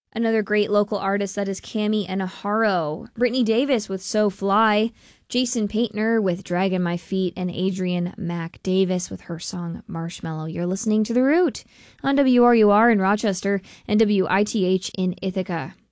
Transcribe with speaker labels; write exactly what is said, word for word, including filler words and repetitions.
Speaker 1: Another great local artist, that is Cami Enaharo. Brittany Davis with So Fly. Jason Paintner with Drag in My Feet. And Adrian Mac Davis with her song Marshmallow. You're listening to The Root on W R U R in Rochester and W I T H in Ithaca.